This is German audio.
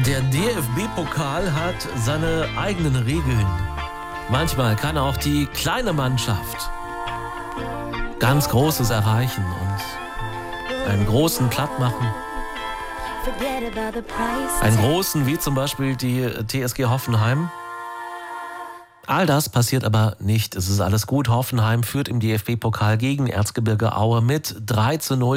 Der DFB-Pokal hat seine eigenen Regeln. Manchmal kann auch die kleine Mannschaft ganz Großes erreichen und einen Großen platt machen. Einen Großen wie zum Beispiel die TSG Hoffenheim. All das passiert aber nicht. Es ist alles gut. Hoffenheim führt im DFB-Pokal gegen Erzgebirge Aue mit 3:0.